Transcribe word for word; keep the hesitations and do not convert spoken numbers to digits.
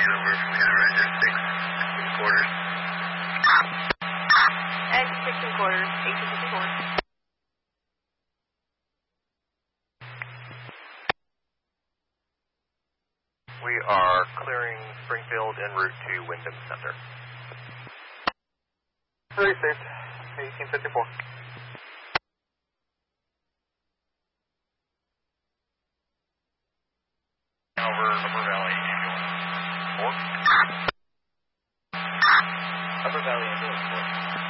over from Roger six and quarters. X six and quarters, eighteen fifty-four. We are clearing Springfield en route to Wyndham Center. Received, eighteen fifty-four. Over Upper Valley Ambulance four. Upper Valley Ambulance four.